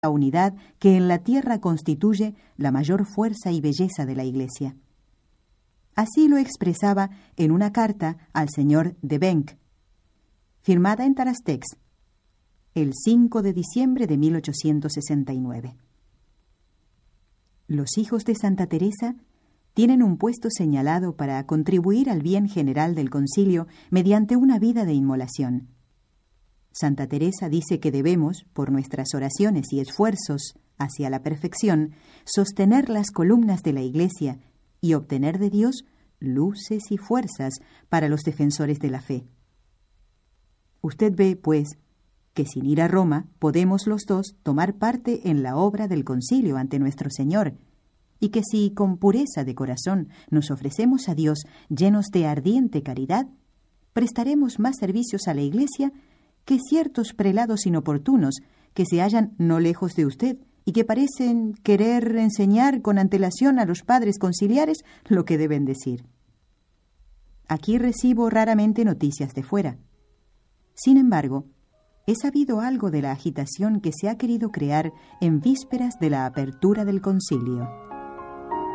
la unidad que en la tierra constituye la mayor fuerza y belleza de la Iglesia. Así lo expresaba en una carta al señor de Benck, firmada en Tarastex, el 5 de diciembre de 1869. Los hijos de Santa Teresa tienen un puesto señalado para contribuir al bien general del concilio mediante una vida de inmolación. Santa Teresa dice que debemos, por nuestras oraciones y esfuerzos hacia la perfección, sostener las columnas de la Iglesia y obtener de Dios luces y fuerzas para los defensores de la fe. Usted ve, pues, que sin ir a Roma podemos los dos tomar parte en la obra del concilio ante nuestro Señor, y que si con pureza de corazón nos ofrecemos a Dios llenos de ardiente caridad, prestaremos más servicios a la Iglesia que ciertos prelados inoportunos que se hallan no lejos de usted y que parecen querer enseñar con antelación a los padres conciliares lo que deben decir. Aquí recibo raramente noticias de fuera. Sin embargo, he sabido algo de la agitación que se ha querido crear en vísperas de la apertura del concilio.